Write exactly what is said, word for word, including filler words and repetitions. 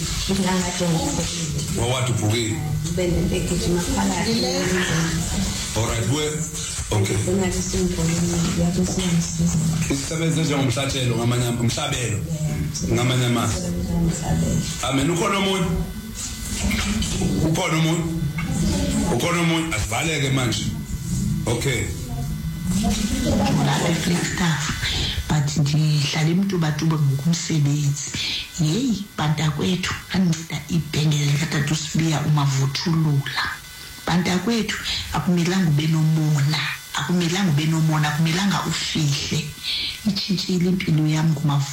Wawathi uphukile. All right, we okay. Isisebenza njengomhlatshelo ngamanye umhlabelo ngamanye amazwi. Amen. Ukhona umuntu? Ukhona umuntu? Ukhona umuntu asivaleke manje. Okay. But ngihlala eMtubatuba ngokumsebenzi. Hey, banta kwethu anceda ibhengele kathathu sibiya umavuthulula. Banta kwethu akumelanga ube nomona, akumelanga ube nomona, akumelanga ufihle. Itshintshile impilo yami kumavu